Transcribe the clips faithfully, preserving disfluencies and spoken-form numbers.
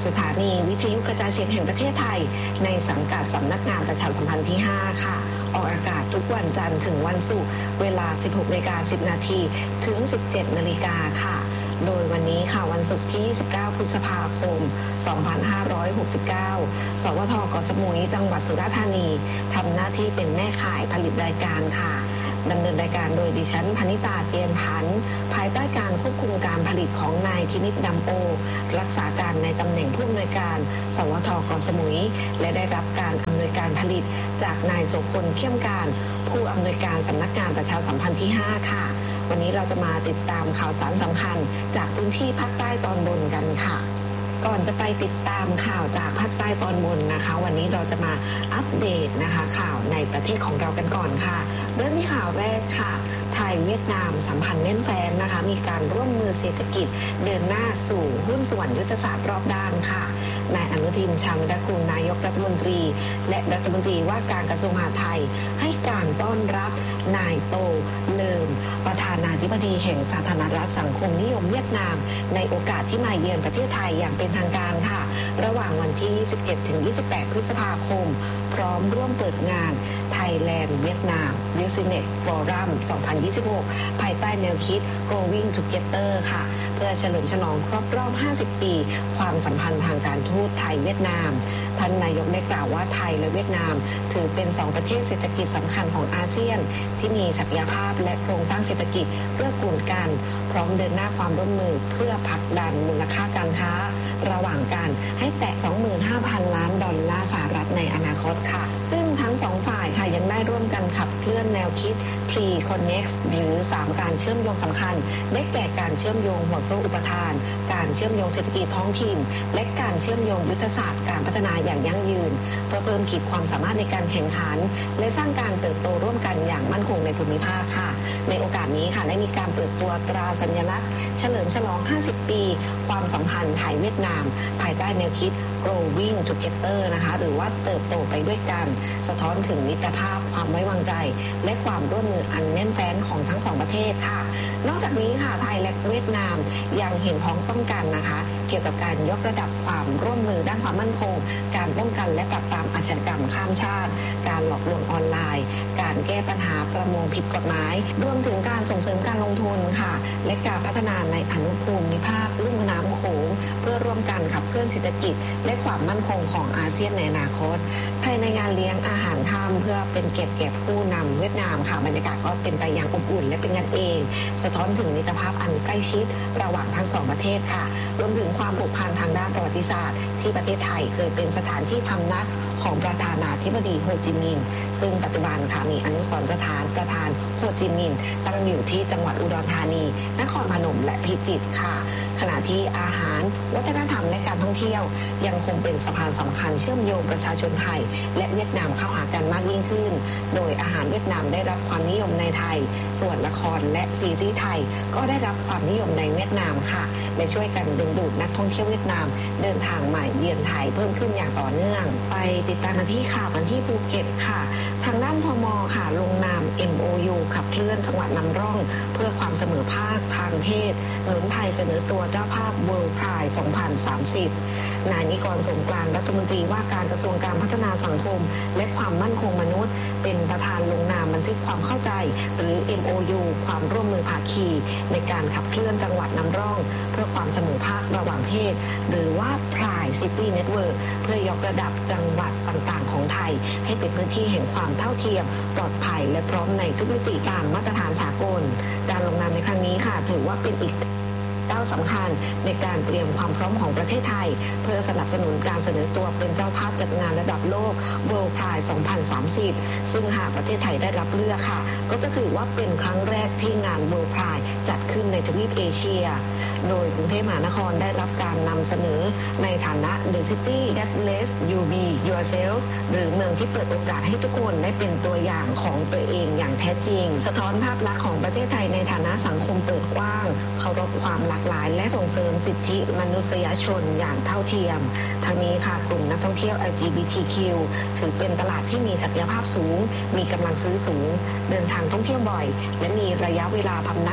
สถานีวิทยุกระจายเสียงแห่งประเทศไทยในสังกัดสำนักงานประชาสัมพันธ์ที่ห้าค่ะออกอากาศทุกวันจันทร์ถึงวันศุกร์เวลา สิบหกนาฬิกาสิบนาที ถึง สิบเจ็ดนาฬิกาค่ะโดยวันนี้ค่ะวันศุกร์ที่ ยี่สิบเก้า พฤษภาคม สองพันห้าร้อยหกสิบเก้า สวท เกาะสมุยจังหวัดสุราษฎร์ธานีทำหน้าที่เป็นแม่ข่ายผลิตรายการค่ะดำเนินรายการโดยดิฉันพนิตาเจียนพันธ์ภายใต้การควบคุมการผลิตของนายพินิจดำโอรักษาการในตำแหน่งผู้อำนวยการสวท เกาะสมุยและได้รับการอำนวยการผลิตจากนายโสพลเข้มการผู้อำนวยการสำนักงานประชาสัมพันธ์ที่ห้าค่ะวันนี้เราจะมาติดตามข่าวสารสำคัญจากพื้นที่ภาคใต้ตอนบนกันค่ะก่อนจะไปติดตามข่าวจากภาคใต้ตอนบนนะคะวันนี้เราจะมาอัปเดตนะคะข่าวในประเทศของเรากันก่อนค่ะเริ่มที่ข่าวแรกค่ะไทยเวียดนามสัมพันธ์แน่นแฟ้นนะคะมีการร่วมมือเศรษฐกิจเดินหน้าสู่หุ้นส่วนยุทธศาสตร์รอบด้านค่ะนายอนุทินชาญวิรากูลนายกรัฐมนตรีและรัฐมนตรีว่าการกระทรวงมหาดไทยให้การต้อนรับนายโตเลิมประธานาธิบดีแห่งสาธารณรัฐสังคมนิยมเวียดนามในโอกาสที่มาเยือนประเทศไทยอย่างเป็นทางการค่ะระหว่างวันที่ ยี่สิบเอ็ดถึงยี่สิบแปด พฤษภาคมพร้อมร่วมเปิดงาน Thailand Vietnam Business Forum สองพันยี่สิบหก ภายใต้แนวคิด Growing Together ค่ะเพื่อเฉลิมฉลองครบรอบ ห้าสิบ ปีความสัมพันธ์ทางการทูตไทยเวียดนามท่านนายกได้กล่าวว่าไทยและเวียดนามถือเป็นสองประเทศเศรษฐกิจสำคัญของอาเซียนที่มีศักยภาพและโครงสร้างเศรษฐกิจเกื้อกูลกันพร้อมเดินหน้าความร่วมมือเพื่อผลักดันมูลค่าการค้าระหว่างกันให้แตะ สองหมื่นห้าพัน ล้านดอลลาร์สหรัฐในอนาคตค่ะซึ่งทั้งสองฝ่ายค่ะยังได้ร่วมกันขับเคลื่อนแนวคิด ทรี Connect หรือ สาม การเชื่อมโยงสำคัญได้แก่การเชื่อมโยงห่วงโซ่อุปทานการเชื่อมโยงเศรษฐกิจท้องถิ่นและการเชื่อมโยงยุทธศาสตร์การพัฒนาอย่างยั่งยืนเพื่อเพิ่มขีดความสามารถในการแข่งขันและสร้างการเติบโตร่วมกันอย่างมั่นคงในภูมิภาคค่ะในโอกาสนี้ค่ะได้มีการเปิดตัวตราสัญลักษณ์เฉลิมฉลอง ห้าสิบ ปีความสัมพันธ์ไทยเวียดนามภายใต้แนวคิด Growing Together นะคะหรือว่าเติบโตไปด้วยกันสะท้อนถึงมิตรภาพความไว้วางใจและความร่วมมืออันแน่นแฟ้นของทั้งสองประเทศค่ะนอกจากนี้ค่ะไทยและเวียดนามยังเห็นพ้องต้องกันนะคะเกี่ยวกับการยกระดับความร่วมมือด้านความมั่นคงการป้องกันและปราบปรามอาชญากรรมข้ามชาติการหลอกลวงออนไลน์การแก้ปัญหาประมงผิดกฎหมายรวมถึงการส่งเสริมการลงทุนค่ะและการพัฒนาในอนุภูมิภาคลุ่มน้ำโขงเพื่อร่วมกันขับเคลื่อนเศรษฐกิจและความมั่นคงของอาเซียนในอนาคตภายในงานเลี้ยงอาหารค่ำเพื่อเป็นเกียรติแก่ผู้นำเวียดนามค่ะบรรยากาศก็เป็นไปอย่างอบอุ่นและเป็นกันเองสะท้อนถึงมิตรภาพอันใกล้ชิดระหว่างทั้งสองประเทศค่ะรวมถึงความผูกพันทางด้านประวัติศาสตร์ที่ประเทศไทยเคยเป็นสถานที่พำนักของประธานาธิบดีโฮจิมินห์ซึ่งปัจจุบันค่ะมีอนุสรณ์สถานประธานโฮจิมินห์ตั้งอยู่ที่จังหวัดอุดรธานีนครพนมและพิจิตรค่ะขณะที่อาหารวัฒนธรรมและการท่องเที่ยวยังคงเป็นสะพานสำคัญเชื่อมโยงประชาชนไทยและเวียดนามเข้าหากันมากยิ่งขึ้นโดยอาหารเวียดนามได้รับความนิยมในไทยส่วนละครและซีรีส์ไทยก็ได้รับความนิยมในเวียดนามค่ะและช่วยกันดึงดูดนักท่องเที่ยวเวียดนามเดินทางมาเยือนไทยเพิ่มขึ้นอย่างต่อเนื่องไปติดตามกันที่ข่าวกันที่ภูเก็ตค่ะทางด้านพม.ค่ะลงนาม เอ็ม โอ ยู ขับเคลื่อนจังหวัดนำร่องเพื่อความเสมอภาคทางเพศหนุนไทยเสนอตัวเจ้าภาพ World Pride สองพันสามสิบนายนิกร สงกรานต์รัฐมนตรีว่าการกระทรวงการพัฒนาสังคมและความมั่นคงมนุษย์เป็นประธานลงนามบันทึกความเข้าใจหรือ เอ็ม โอ ยู ความร่วมมือภาคีในการขับเคลื่อนจังหวัดนำร่องเพื่อความเสมอภาคระหว่างเพศหรือว่า Pride City Network เพื่อยกระดับจังหวัดต่างๆของไทยให้เป็นพื้นที่แห่งความเท่าเทียมปลอดภัยและพร้อมในทุกมิติตามมาตรฐานสากลการลงนามในครั้งนี้ค่ะถือว่าเป็นอีกก้าวสำคัญในการเตรียมความพร้อมของประเทศไทยเพื่อสนับสนุนการเสนอตัวเป็นเจ้าภาพจัดงานระดับโลก World Pride สองพันสามสิบซึ่งหากประเทศไทยได้รับเลือกค่ะก็จะถือว่าเป็นครั้งแรกที่งาน World Pride จัดขึ้นในทวีปเอเชียโดยกรุงเทพมหานครได้รับการนำเสนอในฐานะ The City That Lets You Be Yourself หรือเมืองที่เปิดโอกาสให้ทุกคนได้เป็นตัวอย่างของตัวเองอย่างแท้จริงสะท้อนภาพลักษณ์ของประเทศไทยในฐานะสังคมเปิดกว้างเคารพความหลากหลายและส่งเสริมสิทธิมนุษยชนอย่างเท่าเทียมทั้งนี้ค่ะกลุ่มนักท่องเที่ยว แอล จี บี ที คิว ถือเป็นตลาดที่มีศักยภาพสูงมีกำลังซื้อสูงเดินทางท่องเที่ยวบ่อยและมีระยะเวลาพำนักยาวน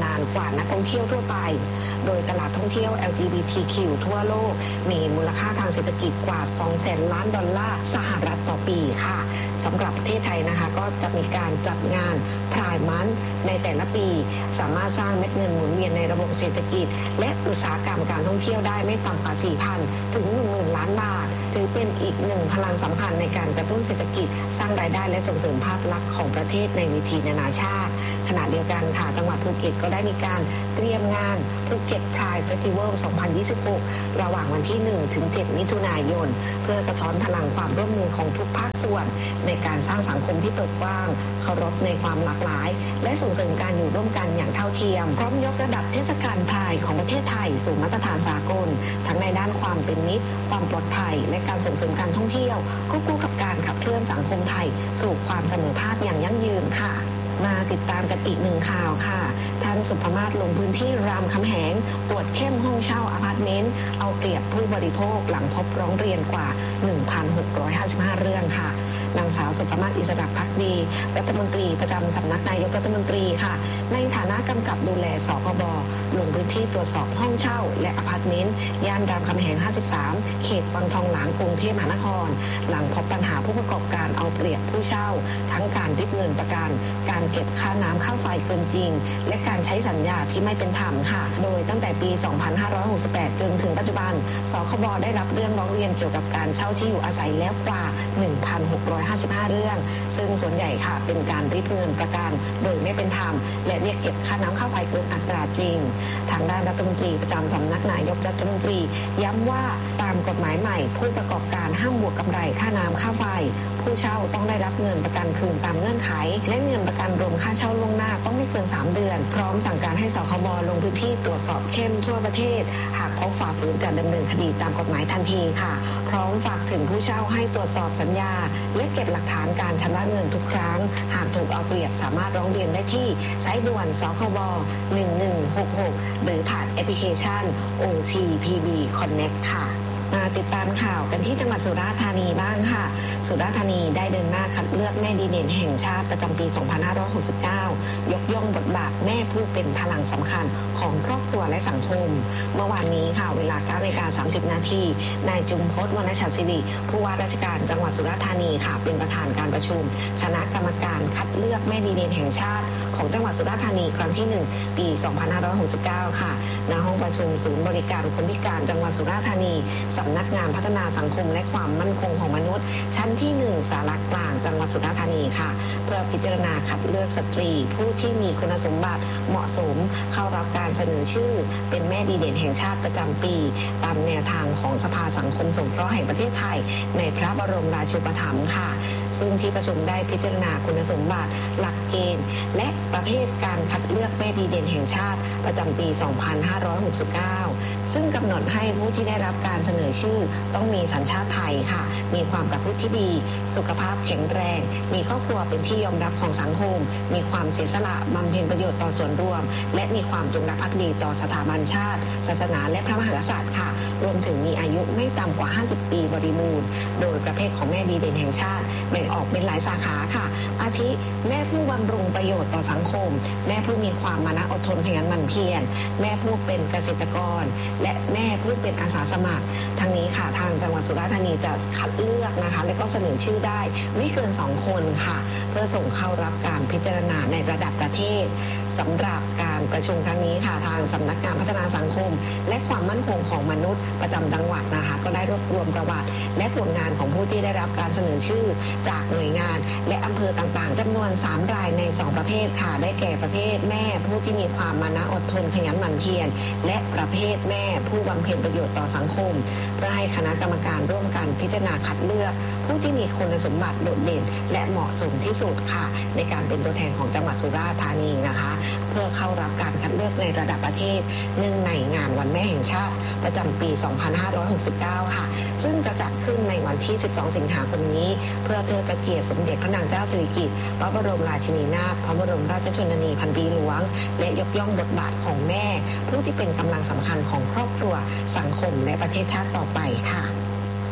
นานกว่านักท่องเที่ยวทั่วไปโดยตลาดท่องเที่ยว แอล จี บี ที คิว ทั่วโลกมีมูลค่าทางเศรษฐกิจกว่า สองแสน ล้านดอลลาร์สหรัฐต่อปีค่ะสำหรับประเทศไทยนะคะก็จะมีการจัดงาน Pride Month ในแต่ละปีสามารถสร้างเม็ดเงินหมุนเวียนในระบบเศรษฐกิจและอุตสาหกรรมการท่องเที่ยวได้ไม่ต่ำกว่า สี่พัน ถึง หนึ่งหมื่น ล้านบาทถือเป็นอีกหนึ่งพลังสำคัญในการกระตุ้นเศรษฐกิจสร้างรายได้และส่งเสริมภาพลักษณ์ของประเทศในเวทีนานาชาติขณะเดียวกันค่ะจังหวัดภูเก็ตก็ได้มีการเตรียมงานภูเก็ต Pride Festival สองพันยี่สิบหก ระหว่างวันที่ หนึ่งถึงเจ็ด มิถุนายนเพื่อสะท้อนพลังความร่วมมือของทุกภาคส่วนในการสร้างสังคมที่เปิดกว้างเคารพในความหลากหลายและส่งเสริมการอยู่ร่วมกันอย่างเท่าเทียมพร้อมยกระดับเทศกาล Pride ของประเทศไทยสู่มาตรฐานสากลทั้งในด้านความเป็นมิตรความปลอดภัยและการส่งเสริมการท่องเที่ยวควบคู่กับการขับเคลื่อนสังคมไทยสู่ความเสมอภาคอย่างยั่งยืนค่ะมาติดตามกันอีกหนึ่งข่าวค่ะท่านสุภมาศลงพื้นที่รามคำแหงตรวจเข้มห้องเช่าอพาร์ตเมนต์เอาเปรียบผู้บริโภคหลังพบร้องเรียนกว่า หนึ่งพันหกร้อยห้าสิบห้า เรื่องค่ะนางสาวสุภมาศอิสระภักดีรัฐมนตรีประจำสำนักนายกรัฐมนตรีค่ะในฐานะกำกับดูแลสคบลงพื้นที่ตรวจสอบห้องเช่าและอพาร์ตเมนต์ย่านรามคำแหงห้าสิบสามเขตวังทองหลางกรุงเทพมหานครหลังพบปัญหาผู้ประกอบการเอาเปรียบผู้เช่าทั้งการริบเงินประกันการเก็บค่าน้ำค่าไฟเกินจริงและการใช้สัญญาที่ไม่เป็นธรรมค่ะโดยตั้งแต่ปี สองพันห้าร้อยหกสิบแปด จนถึงปัจจุบันสคบได้รับเรื่องร้องเรียนเกี่ยวกับการเช่าที่อยู่อาศัยแล้วกว่า หนึ่งพันหกร้อยห้าสิบห้า เรื่องซึ่งส่วนใหญ่ค่ะเป็นการริบเงินประกันโดยไม่เป็นธรรมและเรียกเก็บค่าน้ำค่าไฟเกินอัตราจริงทางด้านรัฐมนตรีประจำสำนักนายกรัฐมนตรีย้ำว่าตามกฎหมายใหม่ผู้ประกอบการห้ามบวกกำไรค่าน้ำค่าไฟผู้เช่าต้องได้รับเงินประกันคืนตามเงื่อนไขและเงินประกันรวมค่าเช่าล่วงหน้าต้องไม่เกินสามเดือนพร้อมสั่งการให้สคบลงพื้นที่ตรวจสอบเข้มทั่วประเทศหากพบฝ่าฝืนจะดำเนินคดีตามกฎหมายทันทีค่ะพร้อมฝากถึงผู้เช่าให้ตรวจสอบสัญญาและเก็บหลักฐานการชำระเงินทุกครั้งหากถูกเอาเปรียบสามารถร้องเรียนได้ที่สายด่วนสคบหนึ่งหนึ่งหกหกหรือผ่านแอปพลิเคชัน โอ ซี พี บี Connect ค่ะมาติดตามข่าวกันที่จังหวัดสุราษฎร์ธานีบ้างค่ะสุราษฎร์ธานีได้เดินหน้าคัดเลือกแม่ดีเด่นแห่งชาติประจำปี สองพันห้าร้อยหกสิบเก้า ยกย่องบทบาทแม่ผู้เป็นพลังสำคัญของครอบครัวและสังคมเมื่อวานนี้ค่ะเวลา เก้านาฬิกาสามสิบ นาทีนายจุมพจน์วรรณชัดศิริผู้ว่าราชการจังหวัดสุราษฎร์ธานีค่ะเป็นประธานการประชุมคณะกรรมการคัดเลือกแม่ดีเด่นแห่งชาติของจังหวัดสุราษฎร์ธานีครั้งที่หนึ่งปี สองพันห้าร้อยหกสิบเก้า ค่ะณห้องประชุมศูนย์บริการคนพิการจังหวัดสุราษฎร์ธานีสำนักงานพัฒนาสังคมและความมั่นคงของมนุษย์ชั้นที่หนึ่งสารกลางจังหวัดสุราษฎร์ธานีค่ะเพื่อพิจารณาคัดเลือกสตรีผู้ที่มีคุณสมบัติเหมาะสมเข้ารับการเสนอชื่อเป็นแม่ดีเด่นแห่งชาติประจำปีตามแนวทางของสภาสังคมสงเคราะห์แห่งประเทศไทยในพระบรมราชูปถัมภ์ค่ะซึ่งที่ประชุมได้พิจารณาคุณสมบัติหลักเกณฑ์และประเภทการคัดเลือกแม่ดีเด่นแห่งชาติประจำปี สองพันห้าร้อยหกสิบเก้า ซึ่งกำหนดให้ผู้ที่ได้รับการเสนอชื่อต้องมีสัญชาติไทยค่ะมีความประพฤติที่ดีสุขภาพแข็งแรงมีครอบครัวเป็นที่ยอมรับของสังคมมีความเสียสละบำเพ็ญประโยชน์ต่อส่วนรวมและมีความจงรักภักดีต่อสถาบันชาติศาสนาและพระมหากษัตริย์ค่ะรวมถึงมีอายุไม่ต่ำกว่าห้าสิบปีบริบูรณ์โดยประเภทของแม่ดีเด่นแห่งชาติแบ่งออกเป็นหลายสาขาค่ะอาทิแม่ผู้บำรุงประโยชน์ต่อสังคมแม่ผู้มีความมานะอดทนขยันหมั่นเพียรแม่ผู้เป็นเกษตรกรและแม่ผู้เป็นอาสาสมัครทั้งนี้ค่ะทางจังหวัดสุราษฎร์ธานีจะคัดเลือกนะคะและก็เสนอชื่อได้ไม่เกินสองคนค่ะเพื่อส่งเข้ารับการพิจารณาในระดับประเทศสำหรับการประชุมครั้งนี้ค่ะทางสำนักงานพัฒนาสังคมและความมั่นคงของมนุษย์ประจำจังหวัดนะคะก็ได้รวบรวมประวัติและผลงานของผู้ที่ได้รับการเสนอชื่อจากหน่วยงานและอำเภอต่างๆจำนวนสามรายในสองประเภทค่ะได้แก่ประเภทแม่ผู้ที่มีความมานะอดทนขยันหมั่นเพียรและประเภทแม่ผู้บำเพ็ญประโยชน์ต่อสังคมเพื่อให้คณะกรรมการร่วมกันพิจารณาคัดเลือกผู้ที่มีคุณสมบัติโดดเด่นและเหมาะสมที่สุดค่ะในการเป็นตัวแทนของจังหวัดสุราษฎร์ธานีนะคะเพื่อเข้ารับการคัดเลือกในระดับประเทศเนื่องในงานวันแม่แห่งชาติประจำปี สองพันห้าร้อยหกสิบเก้า ค่ะซึ่งจะจัดขึ้นในวันที่ สิบสอง สิงหาคมนี้เพื่อเทิดพระเกียรติสมเด็จพระนางเจ้าสิริกิติ์พระบรมราชินีนาถพระบรมราชชนนีพันปีหลวงและยกย่องบทบาทของแม่ผู้ที่เป็นกำลังสำคัญของครอบครัวสังคมและประเทศชาติต่อไปค่ะ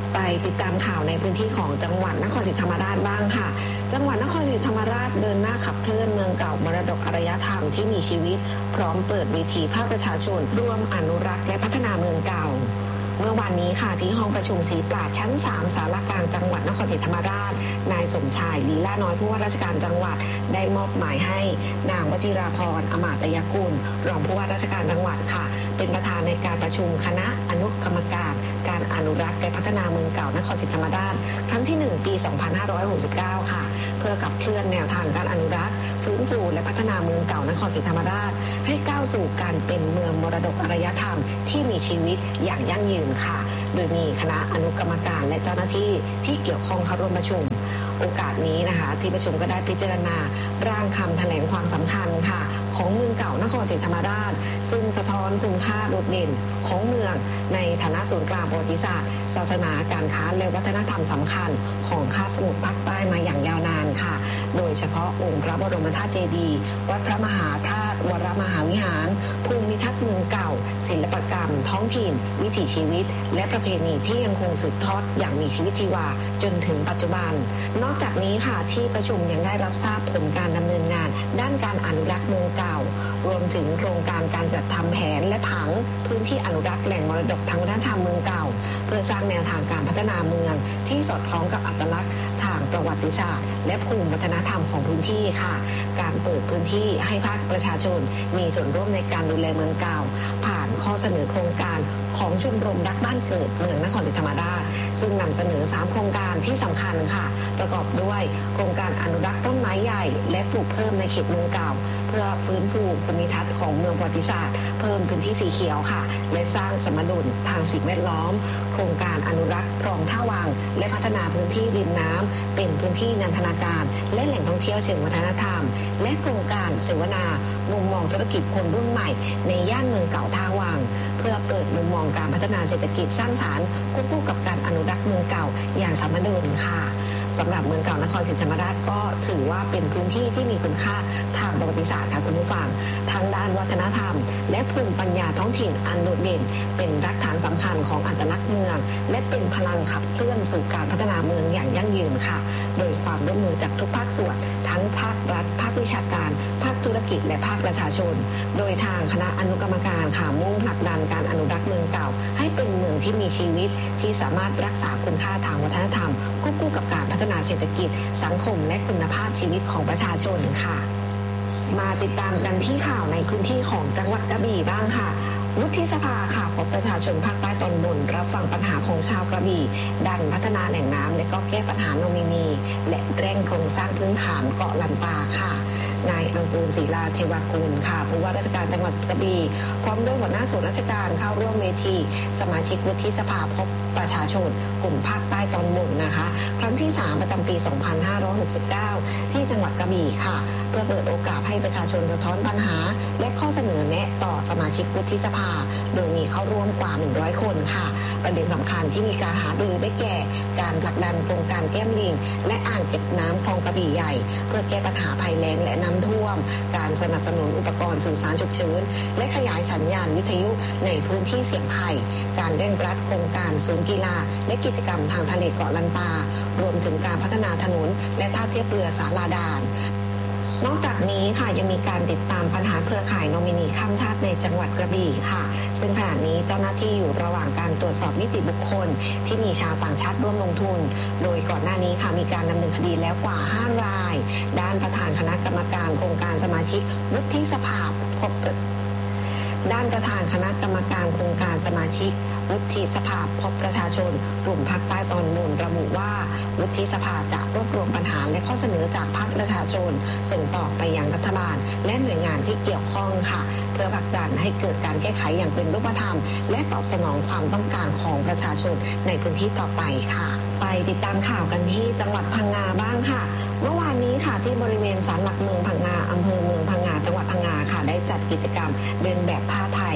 ไปติดตามข่าวในพื้นที่ของจังหวัดนครศรีธรรมราชบ้างค่ะจังหวัดนครศรีธรรมราชเดินหน้าขับเคลื่อนเมืองเก่ามรดกอารยธรรมที่มีชีวิตพร้อมเปิดเวทีภาคประชาชนร่วมอนุรักษ์และพัฒนาเมืองเก่าเมื่อวันนี้ค่ะที่ห้องประชุมศรีปราชชั้นสามศาลากลางจังหวัดนครศรีธรรมราชนายสมชายลีลาน้อยผู้ว่าราชการจังหวัดได้มอบหมายให้นางวจิราพรอมาตยกุลรองผู้ว่าราชการจังหวัดค่ะเป็นประธานในการประชุมคณะอนุกรรมการการอนุรักษ์และพัฒนาเมืองเก่านครศรีธรรมราชครั้งที่หนึ่งปีสองพันห้าร้อยหกสิบเก้าค่ะเพื่อขับเคลื่อนแนวทางการอนุรักษ์ฟื้นฟูและพัฒนาเมืองเก่านครศรีธรรมราชให้ก้าวสู่การเป็นเมืองมรดกอารยธรรมที่มีชีวิตอย่างยั่งยืนค่ะโดยมีคณะอนุกรรมการและเจ้าหน้าที่ที่เกี่ยวข้องเข้าร่วมประชุมโอกาสนี้นะคะที่ประชุมก็ได้พิจารณาร่างคำแถลงความสำคัญค่ะของเมืองเก่านครศรีธรรมราชซึ่งสะท้อนคุณค่าโดดเด่นของเมืองในฐานะศูนย์กลางประวัติศาสตร์ศาสนาการค้าและวัฒนธรรมสำคัญของคาบสมุทรภาคใต้มาอย่างยาวนานค่ะโดยเฉพาะองค์พระบรมธาตุเจดีย์วัดพระมหาธาตุวรมหาวิหารภูมิทัศน์เมืองเก่าศิลปกรรมท้องถิ่นวิถีชีวิตและประเพณีที่ยังคงสืบทอดอย่างมีชีวิตชีวาจนถึงปัจจุบันนอกจากนี้ค่ะที่ประชุมยังได้รับทราบผลการดำเนินงานด้านการอนุรักษ์เมืองเก่ารวมถึงโครงการการจัดทำแผนและผังพื้นที่อนุรักษ์แหล่งมรดกทางวัฒนธรรมเมืองเก่าเพื่อสร้างแนวทางการพัฒนาเมืองที่สอดคล้องกับอัตลักษณ์ทางประวัติศาสตร์และภูมิวัฒนธรรมของพื้นที่ค่ะการเปิดพื้นที่ให้ภาคประชาชนมีส่วนร่วมในการดูแลเมืองเก่าผ่านข้อเสนอโครงการของชมรมรักบ้านเกิดเมืองนครศรีธรรมราชซึ่งนำเสนอสามโครงการที่สำคัญค่ะประกอบด้วยโครงการอนุรักษ์ต้นไม้ใหญ่และปลูกเพิ่มในเขตเมืองเก่าเพื่อฟื้นฟูภูมิทัศน์ของเมืองประวัติศาสตร์เพิ่มพื้นที่สีเขียวค่ะและสร้างสมดุลทางสิ่งแวดล้อมโครงการอนุรักษ์คลองท่าวังและพัฒนาพื้นที่ริมน้ำเป็นพื้นที่นันทนาการและแหล่งท่องเที่ยวเชิงวัฒนธรรมและโครงการเสวนามุมมองธุรกิจคนรุ่นใหม่ในย่านเมืองเก่าท่าวังเพื่อเปิดมุมมองการพัฒนาเศรษฐกิจสร้างสรรค์ควบคู่กับการอนุรักษ์เมืองเก่าอย่างสมดุลค่ะสำหรับเมืองเก่านครศรีธรรมราชก็ถือว่าเป็นพื้นที่ที่มีคุณค่าทางประวัติศาสตร์ค่ะคุณผู้ฟังทางด้านวัฒนธรรมและภูมิปัญญาท้องถิ่นอันโดดเด่นเป็นรากฐานสำคัญของอัตลักษณ์เมืองและเป็นพลังขับเคลื่อนสู่การพัฒนาเมืองอย่างยั่งยืนค่ะโดยความร่วมมือจากทุกภาคส่วนทั้งภาครัฐภาควิชาการภาคธุรกิจและภาคประชาชนโดยทางคณะอนุกรรมการค่ะมุ่งผลักดันการอนุรักษ์เมืองเก่าให้เป็นเมืองที่มีชีวิตที่สามารถรักษาคุณค่าทางวัฒนธรรมควบคู่กับการพัฒนาเศรษฐกิจสังคมและคุณภาพชีวิตของประชาชนค่ะมาติดตามกันที่ข่าวในพื้นที่ของจังหวัดกระบี่บ้างค่ะวุฒิสภาค่ะพบประชาชนภาคใต้ตอนบนรับฟังปัญหาของชาวกระบี่ดันพัฒนาแหล่งน้ำและก็แก้ปัญหาโนมินีและเร่งโครงสร้างพื้นฐานเกาะลันตาค่ะนายอังกูลศิลาเทวากุลค่ะผู้ว่าราชการจังหวัดกระบี่พร้อมด้วยหัวหน้าส่วนราชการเข้าร่วมเวทีสมาชิกวุฒิสภาพบประชาชนกลุ่มภาคใต้ตอนบนนะคะครั้งที่สามประจำปีสองพันห้าร้อยหกสิบเก้าที่จังหวัดกระบี่ค่ะเพื่อเปิดโอกาสให้ประชาชนสะท้อนปัญหาและข้อเสนอแนะต่อสมาชิกวุฒิสภาโดยมีเข้าร่วมกว่าหนึ่งร้อยคนค่ะประเด็นสำคัญที่มีการหารือได้แก่การผลักดันโครงการแก้มลิงและอ่างเก็บน้ำคลองกระบี่ใหญ่เพื่อแก้ปัญหาภัยแล้งและน้ำท่วมการสนับสนุนอุปกรณ์สื่อสารฉุกเฉินและขยายสัญญาณวิทยุในพื้นที่เสี่ยงภัยการเร่งรัดโครงการศูนย์กีฬาและกิจกรรมทางทะเลเกาะลันตารวมถึงการพัฒนาถนนและท่าเทียบเรือสาลาดานนอกจากนี้ค่ะยังมีการติดตามปัญหาเครือข่ายโนมินีข้ามชาติในจังหวัดกระบี่ค่ะซึ่งขณะนี้เจ้าหน้าที่อยู่ระหว่างการตรวจสอบนิติบุคคลที่มีชาวต่างชาติร่วมลงทุนโดยก่อนหน้านี้ค่ะมีการดำเนินคดีแล้วกว่าห้ารายด้านประธานคณะกรรมการโครงการสมาชิกวุฒิสภาพบด้านประธานคณะกรรมการโครงการสมาชิกวุฒิสภาพบประชาชนกลุ่มภาคใต้ตอนบนระบุว่าวุฒิสภาจะรวบรวมปัญหาและข้อเสนอจากภาคประชาชนส่งต่อไปยังรัฐบาลและหน่วยงานที่เกี่ยวข้องค่ะเพื่อผลักดันให้เกิดการแก้ไขอย่างเป็นรูปธรรมและตอบสนองความต้องการของประชาชนในพื้นที่ต่อไปค่ะไปติดตามข่าวกันที่จังหวัดพังงาบ้างค่ะเมื่อวานนี้ค่ะที่บริเวณศาลหลักเมืองพังงาอำเภอเมืองพังงาจังหวัดพังงาค่ะได้จัดกิจกรรมเดินแบบผ้าไทยใน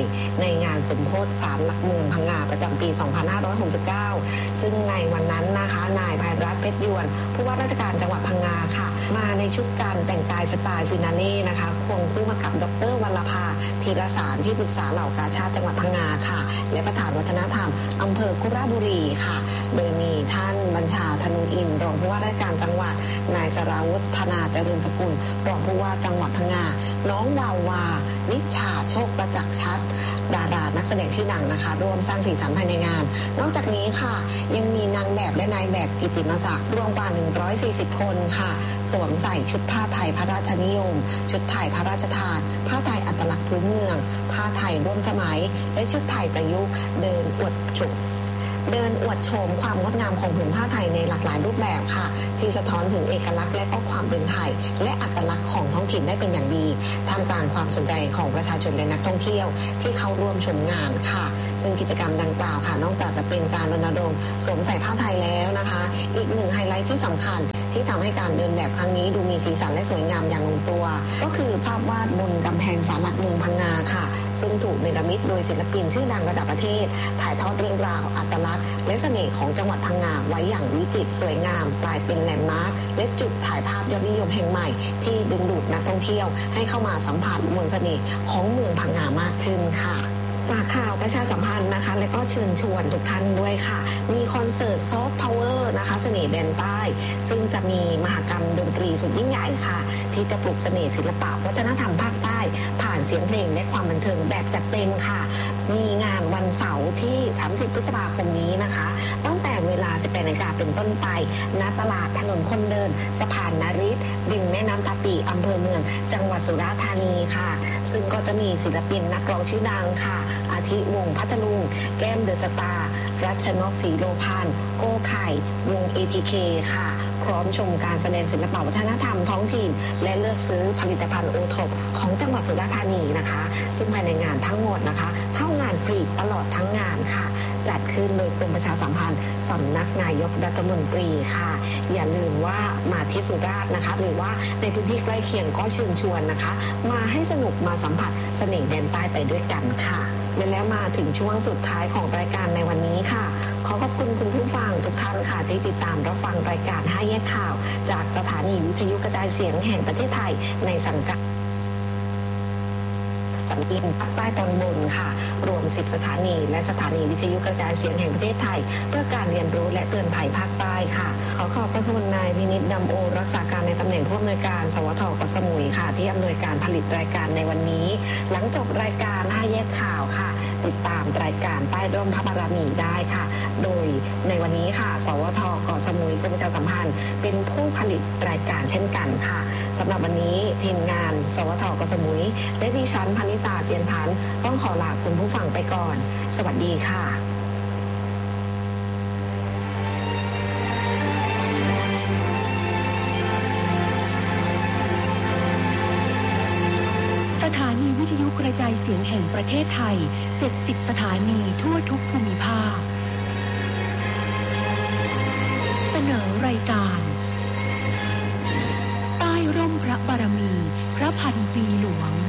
ในงานสมโภชศาลหลักเมืองพังงาประจำปี สองพันห้าร้อยหกสิบเก้า ซึ่งในวันนั้นนะคะนายภัยรัตน์เพชรยวนผู้ว่าราชการจังหวัดพังงาค่ะมาในชุดการแต่งกายสไตล์ฟินาเล่นะคะควงคู่มากับดร.วรรณภาธีรสารที่ปรึกษาเหล่ากาชาดจังหวัดพังงาค่ะและประธานวัฒนธรรมอำเภอคุระบุรีค่ะโดยมีท่านบัญชาธนูอินทร์รองผู้ว่าราชการจังหวัดนายสราวุฒิธนาเจริญสกุลรองผู้ว่าจังหวัดพังงาน้องวาวานิชาโชคประจักษ์ชัดดารานักแสดงชื่อดังนะคะร่วมสร้างสีสันภายในงานนอกจากนี้ค่ะยังมีนางแบบและนายแบบกิตติมศักดิ์รวมกว่าหนึ่งร้อยสี่สิบคนค่ะสวมใส่ชุดผ้าไทยพระราชนิยมชุดไทยพระราชทานผ้าไทยอัตลักษณ์พื้นเมืองผ้าไทยร่วมสมัยและชุดไทยประยุกต์เดินอวดโฉมเดินอวดโฉมความงดงามของผืนผ้าไทยในหลากหลายรูปแบบค่ะที่สะท้อนถึงเอกลักษณ์และก็ความเป็นไทยและอัตลักษณ์ของท้องถิ่นได้เป็นอย่างดีท่ามกลางความสนใจของประชาชนและนักท่องเที่ยวที่เข้าร่วมชมงานค่ะซึ่งกิจกรรมดังกล่าวค่ะนอกจากจะเป็นการรณรงค์สวมใส่ผ้าไทยแล้วนะคะอีกหนึ่งไฮไลท์ที่สำคัญที่ทำให้การเดินแบบครั้งนี้ดูมีสีสันและสวยงามอย่างลงตัวก็คือภาพวาดบนกำแพงศาลหลักเมืองพังงาค่ะซึ่งถูกเนรมิตโดยศิลปินชื่อดังระดับประเทศถ่ายทอดเรื่องราวอัตลักษณ์และเสน่ห์ของจังหวัดพังงาไว้อย่างวิจิตรสวยงามกลายเป็นแลนด์มาร์คและจุดถ่ายภาพยอดนิยมแห่งใหม่ที่ดึงดูดนักท่องเที่ยวให้เข้ามาสัมผัสมนต์เสน่ห์ของเมืองพังงามากขึ้นค่ะจากข่าวประชาสัมพันธ์นะคะและก็เชิญชวนทุกท่านด้วยค่ะมีคอนเสิร์ตซอฟต์พาวเวอร์นะคะเสน่ห์แดนใต้ซึ่งจะมีมหกรรมดนตรีสุดยิ่งใหญ่ค่ะที่จะปลุกเสน่ห์ศิลปะวัฒนธรรมภาคใต้ผ่านเสียงเพลงและความบันเทิงแบบจัดเต็มค่ะมีงานวันเสาร์ที่สามสิบพฤษภาคมนี้นะคะตั้งแต่เวลา สิบแปดนาฬิกาเป็นต้นไปณตลาดถนนคนเดินสะพานนฤทธิ์ริมแม่น้ำตาปีอำเภอเมืองจังหวัดสุราษฎร์ธานีค่ะซึ่งก็จะมีศิลปินนักร้องชื่อดังค่ะอาทิวงพัทลุงแก้มเดอะสตาร์รัชนกศรีโลพานโก้ไข่วง เอ ที เค ค่ะพร้อมชมการแสดงศิลปวัฒนธรรมท้องถิ่นและเลือกซื้อผลิตภัณฑ์โอท็อปของจังหวัดสุราษฎร์ธานีนะคะซึ่งภายในงานทั้งหมดนะคะเข้างานฟรีตลอดทั้งงานค่ะจัดขึ้นโดยกรมประชาสัมพันธ์สำนักนายกรัฐมนตรีค่ะอย่าลืมว่ามาที่สุราษฎร์นะคะหรือว่าในพื้นที่ใกล้เคียงก็เชิญชวนนะคะมาให้สนุกมาสัมผัสเสน่ห์แดนใต้ไปด้วยกันค่ะและแล้วมาถึงช่วงสุดท้ายของรายการในวันนี้ค่ะขอขอบคุณคุณผู้ฟังทุกท่านค่ะที่ติดตามรับฟังรายการห้าแยกข่าวจากสถานีวิทยุกระจายเสียงแห่งประเทศไทยในสังกัดสำเนียงภาคใต้ตอนบนค่ะรวมสิบสถานีและสถานีวิทยุกระจายเสียงแห่งประเทศไทยเพื่อการเรียนรู้และเตือนภัยภาคใต้ค่ะขอขอบพระคุณนายวินิจดำโอรักษาการในตำแหน่งผู้อำนวยการสวทเกาะสมุยค่ะที่อำนวยการผลิตรายการในวันนี้หลังจบรายการห้าแยกข่าวค่ะติดตามรายการใต้ร่มพระบารมีได้ค่ะโดยในวันนี้ค่ะสวทเกาะสมุยกรมประชาสัมพันธ์เป็นผู้ผลิตรายการเช่นกันค่ะสำหรับวันนี้ทีมงานสวทเกาะสมุยและดิฉันพนิตาเจียนพันธ์ต้องขอลาคุณผู้ฟังไปก่อนสวัสดีค่ะสถานีวิทยุกระจายเสียงแห่งประเทศไทยเจ็ดสิบสถานีทั่วทุกภูมิภาคเสนอรายการใต้ร่มพระบารมีพระพันปีหลวง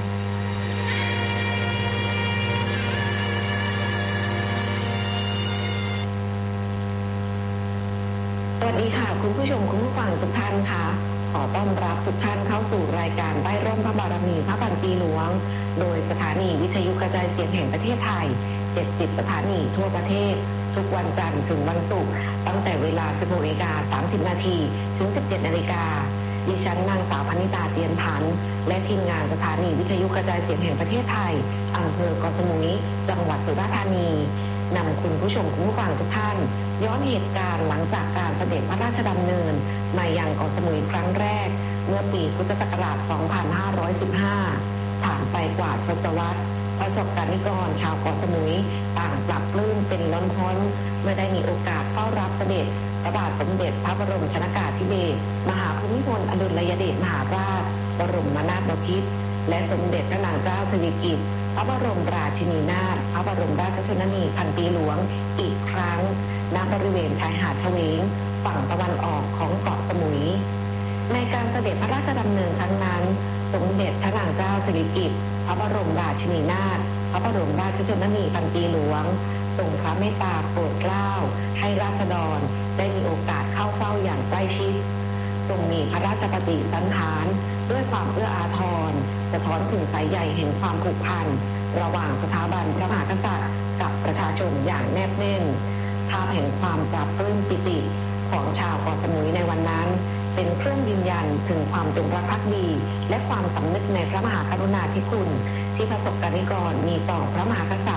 สวัสดีค่ะคุณผู้ชมคุณผู้ฟังทุกท่านค่ะขอต้อนรับทุกท่านเข้าสู่รายการใต้ร่มพระบารมีพระพันปีหลวงโดยสถานีวิทยุกระจายเสียงแห่งประเทศไทยเจ็ดสิบสถานีทั่วประเทศทุกวันจันทร์ถึงวันศุกร์ตั้งแต่เวลา สิบหกนาฬิกาสามสิบนาทีถึง สิบเจ็ดนาฬิกาดิฉันนางสาวพนิตาเตียนพันธ์และทีมงานสถานีวิทยุกระจายเสียงแห่งประเทศไทยอำเภอเกาะสมุยจังหวัดสุราษฎร์ธานีนำคุณผู้ชมคุณผู้ฟังทุกท่านย้อนเหตุการณ์หลังจากการเสด็จพระราชดำเนินมายังเกาะสมุยครั้งแรกเมื่อปีพุทธศักราช สองพันห้าร้อยสิบห้า ผ่านไปกว่าทศวรรษประสบการนิกรชาวเกาะสมุยต่างปรับปลื้มเป็นล้นพ้นเมื่อได้มีโอกาสเฝ้ารับเสด็จพระบาทสมเด็จพระบรมชนกาธิเบศรมหาภูมิพลอดุลยเดชมหาราชบรมนาถบพิตรและสมเด็จพระนางเจ้าสิริกิติ์พระบรมราชินีนาถพระบรมราชชนนีพันปีหลวงอีกครั้งณบริเวณชายหาดเฉวงฝั่งตะวันออกของเกาะสมุยในการเสด็จพระราชดำเนินครั้งนั้นสมเด็จพระนางเจ้าสิริกิติ์พระบรมราชินีนาถระบรมราชชนนีพันปีหลวงทรงพระเมตตาโปรดเกล้าให้ราษฎรได้มีโอกาสเข้าเฝ้าอย่างใกล้ชิดทรงมีพระราชปฏิสันถานด้วยความเอื้ออาทรสะท้อนถึงสายใยแห่งความผูกพันระหว่างสถาบันพระมหากษัตริย์กับประชาชนอย่างแนบแน่นภาพแห่งความปราบปลื้มปิติของชาวเกาะสมุยในวันนั้นเป็นเครื่องยืนยันถึงความจงรักภักดีและความสำนึกในพระมหากรุณาธิคุณที่ประสบกนิกรมีต่อพระมหากษัตริย์